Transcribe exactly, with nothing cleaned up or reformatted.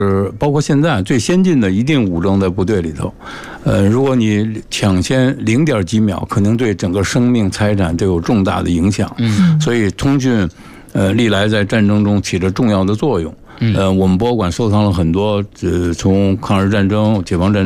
呃，包括现在最先进的一定武装在部队里头，呃，如果你抢先零点几秒，可能对整个生命财产都有重大的影响。嗯，所以通讯，呃，历来在战争中起着重要的作用。呃，我们博物馆收藏了很多，呃，从抗日战争、解放战争。